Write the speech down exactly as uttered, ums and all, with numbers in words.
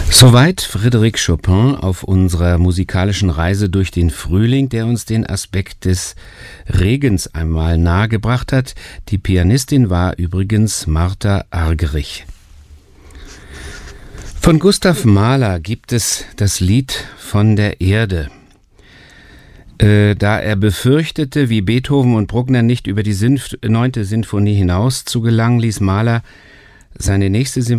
Soweit Frédéric Chopin auf unserer musikalischen Reise durch den Frühling, der uns den Aspekt des Regens einmal nahegebracht hat. Die Pianistin war übrigens Martha Argerich. Von Gustav Mahler gibt es das Lied von der Erde. Äh, da er befürchtete, wie Beethoven und Bruckner nicht über die Sinf- neunte Sinfonie hinaus zu gelangen, ließ Mahler seine nächste Symphonie